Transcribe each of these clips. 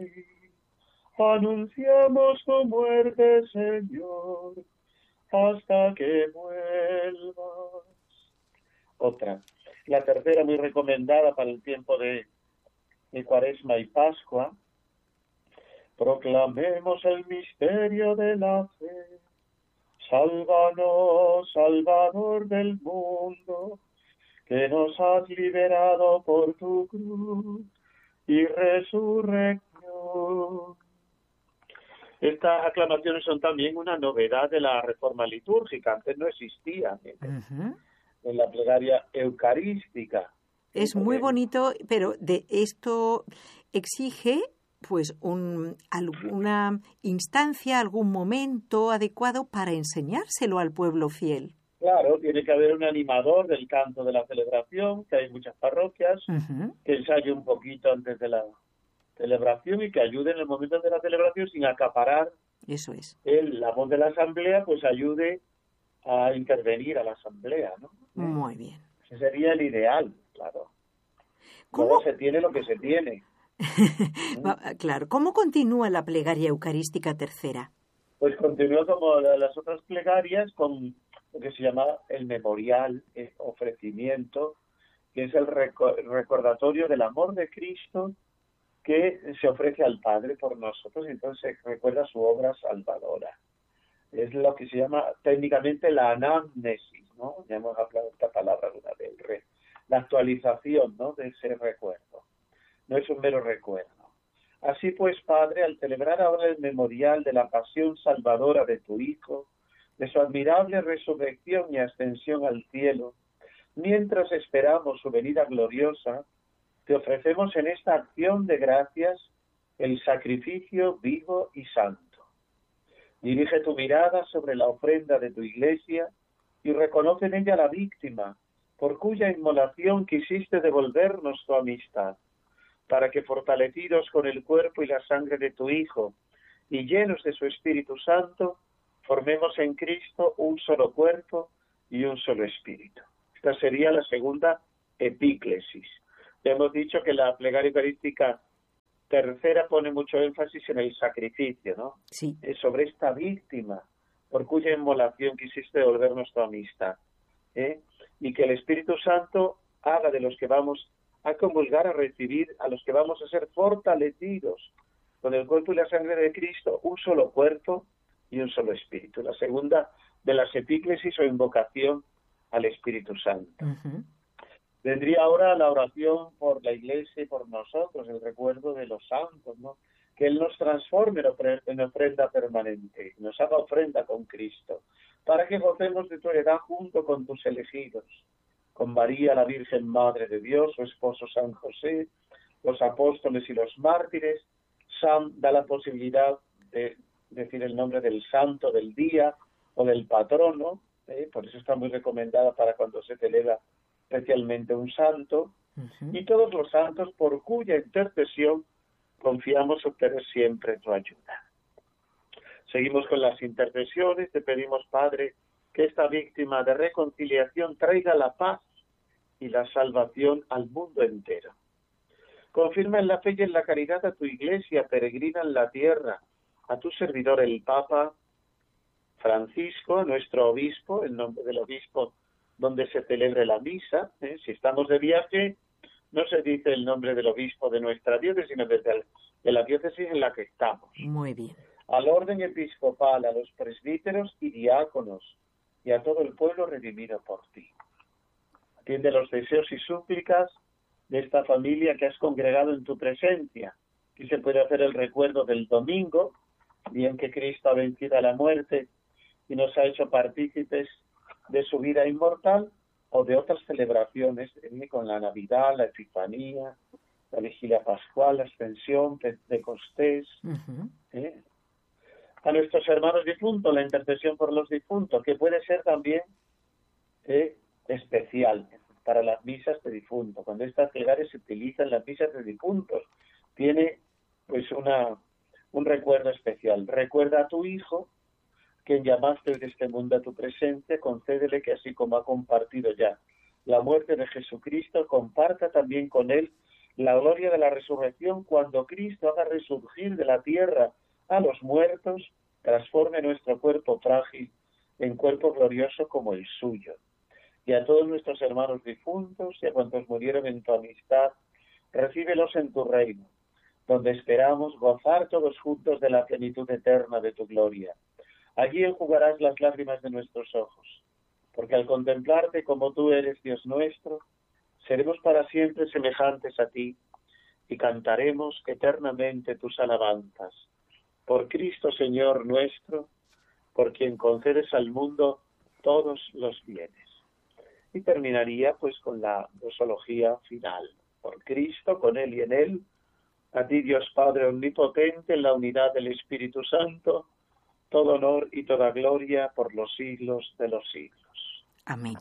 ti. Anunciamos tu muerte, Señor, hasta que vuelvas. Otra. La tercera, muy recomendada para el tiempo de Cuaresma y Pascua. Proclamemos el misterio de la fe. Sálvanos, Salvador del mundo, que nos has liberado por tu cruz y resurrección. Estas aclamaciones son también una novedad de la reforma litúrgica. Antes no existían en la plegaria eucarística. Es muy bonito, pero de esto exige pues alguna instancia, algún momento adecuado para enseñárselo al pueblo fiel. Claro, tiene que haber un animador del canto de la celebración, que hay muchas parroquias, que ensaye un poquito antes de la celebración y que ayude en el momento de la celebración sin acaparar. Eso es. La voz de la asamblea pues ayude a intervenir a la asamblea, ¿no? Muy bien. Ese sería el ideal, claro. ¿Cómo? Luego se tiene lo que se tiene. Claro. ¿Cómo continúa la plegaria eucarística tercera? Pues continúa como las otras plegarias con lo que se llama el memorial, el ofrecimiento, que es el recordatorio del amor de Cristo que se ofrece al Padre por nosotros, y entonces recuerda su obra salvadora. Es lo que se llama técnicamente la anamnesis, ¿no? Ya hemos hablado de esta palabra alguna vez, la actualización, ¿no?, de ese recuerdo. No es un mero recuerdo. Así pues, Padre, al celebrar ahora el memorial de la pasión salvadora de tu Hijo, de su admirable resurrección y ascensión al cielo, mientras esperamos su venida gloriosa, te ofrecemos en esta acción de gracias el sacrificio vivo y santo. Dirige tu mirada sobre la ofrenda de tu Iglesia y reconoce en ella la víctima, por cuya inmolación quisiste devolvernos tu amistad, para que fortalecidos con el cuerpo y la sangre de tu Hijo y llenos de su Espíritu Santo, formemos en Cristo un solo cuerpo y un solo espíritu. Esta sería la segunda epíclesis. Ya hemos dicho que la plegaria eucarística tercera pone mucho énfasis en el sacrificio, ¿no? Sí. Es sobre esta víctima, por cuya inmolación quisiste devolvernos tu amistad. Y que el Espíritu Santo haga de los que vamos a comulgar, a recibir, a los que vamos a ser fortalecidos con el cuerpo y la sangre de Cristo, un solo cuerpo y un solo espíritu. La segunda de las epíclesis o invocación al Espíritu Santo. Vendría ahora la oración por la Iglesia y por nosotros, el recuerdo de los santos, ¿no? Que Él nos transforme en ofrenda permanente, nos haga ofrenda con Cristo, para que gocemos de tu heredad junto con tus elegidos, con María, la Virgen Madre de Dios, su esposo San José, los apóstoles y los mártires. San da la posibilidad de decir el nombre del santo del día o del patrono, por eso está muy recomendada para cuando se celebra especialmente un santo, y todos los santos por cuya intercesión confiamos obtener siempre tu ayuda. Seguimos con las intercesiones. Te pedimos, Padre, que esta víctima de reconciliación traiga la paz y la salvación al mundo entero. Confirma en la fe y en la caridad a tu Iglesia peregrina en la tierra, a tu servidor el Papa Francisco, a nuestro obispo, el nombre del obispo donde se celebre la misa. Si estamos de viaje, no se dice el nombre del obispo de nuestra diócesis, sino de la diócesis en la que estamos. Muy bien. Al orden episcopal, a los presbíteros y diáconos, y a todo el pueblo redimido por ti. Atiende los deseos y súplicas de esta familia que has congregado en tu presencia. Aquí se puede hacer el recuerdo del domingo, día en que Cristo ha vencido a la muerte y nos ha hecho partícipes de su vida inmortal, o de otras celebraciones, con la Navidad, la Epifanía, la Vigilia Pascual, la Ascensión, Pentecostés. A nuestros hermanos difuntos, la intercesión por los difuntos, que puede ser también especial para las misas de difuntos. Cuando estas plegarias se utilizan en las misas de difuntos, tiene pues un recuerdo especial. Recuerda a tu Hijo, quien llamaste de este mundo a tu presencia, concédele que así como ha compartido ya la muerte de Jesucristo, comparta también con Él la gloria de la resurrección cuando Cristo haga resurgir de la tierra a los muertos, transforme nuestro cuerpo frágil en cuerpo glorioso como el suyo. Y a todos nuestros hermanos difuntos y a cuantos murieron en tu amistad, recíbelos en tu reino, donde esperamos gozar todos juntos de la plenitud eterna de tu gloria. Allí enjugarás las lágrimas de nuestros ojos, porque al contemplarte como tú eres Dios nuestro, seremos para siempre semejantes a ti y cantaremos eternamente tus alabanzas. Por Cristo Señor nuestro, por quien concedes al mundo todos los bienes. Y terminaría pues con la dosología final. Por Cristo, con Él y en Él, a ti Dios Padre omnipotente, en la unidad del Espíritu Santo, todo honor y toda gloria por los siglos de los siglos. Amén.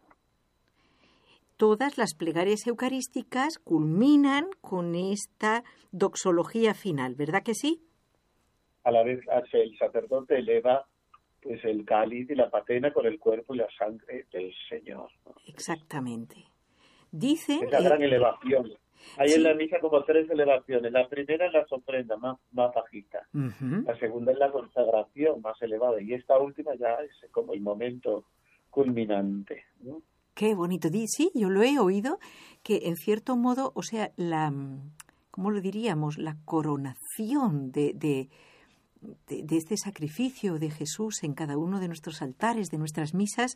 Todas las plegarias eucarísticas culminan con esta doxología final, ¿verdad que sí? A la vez el sacerdote eleva pues el cáliz y la patena con el cuerpo y la sangre del Señor, ¿no? Exactamente. Dicen... Es la gran elevación. Hay sí. en la misa como 3 elevaciones. La primera es la ofrenda, más bajita. Uh-huh. La segunda es la consagración, más elevada. Y esta última ya es como el momento culminante, ¿no? Qué bonito. Sí, yo lo he oído, que en cierto modo, o sea, ¿cómo lo diríamos? La coronación de este sacrificio de Jesús en cada uno de nuestros altares, de nuestras misas,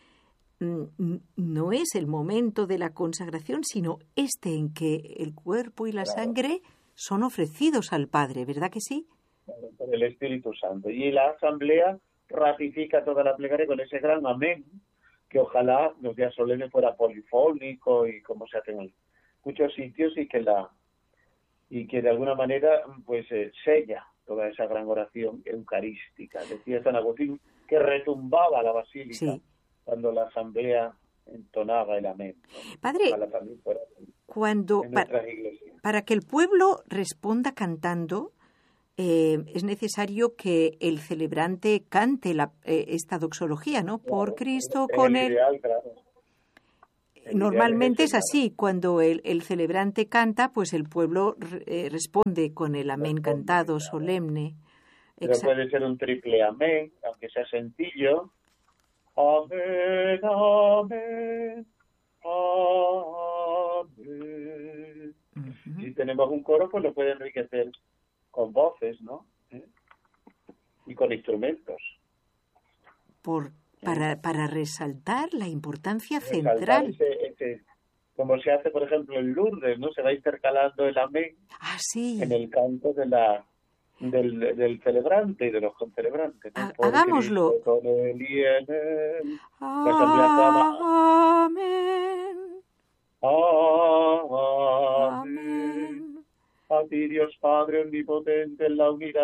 no es el momento de la consagración, sino en que el cuerpo y la sangre son ofrecidos al Padre, ¿verdad que sí? Por el Espíritu Santo. Y la asamblea ratifica toda la plegaria con ese gran amén, que ojalá los días solemnes fuera polifónico y como se hace en muchos sitios y que de alguna manera pues sella toda esa gran oración eucarística. Decía San Agustín que retumbaba la basílica, sí, cuando la asamblea entonaba el amén, ¿no? Padre, para que el pueblo responda cantando, es necesario que el celebrante cante esta doxología, ¿no? Claro, por Cristo, con él. Claro. Normalmente es así, cuando el celebrante canta, pues el pueblo responde con el amén cantado, solemne. Pero puede ser un triple amén, aunque sea sencillo. Amén, amén, amén. Uh-huh. Si tenemos un coro, pues lo puede enriquecer con voces, ¿no? Y con instrumentos. Para resaltar la importancia central. Como se hace, por ejemplo, en Lourdes, ¿no? Se va intercalando el amén sí, en el canto del celebrante y de los concelebrantes, ¿no? Hagámoslo. Con él y en él. Amén. Amén. A ti, Dios Padre omnipotente, en la unidad